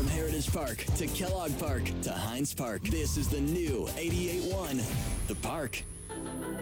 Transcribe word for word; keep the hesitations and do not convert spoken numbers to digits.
From Heritage Park to Kellogg Park to Hines Park, this is the new eighty-eight point one, The Park.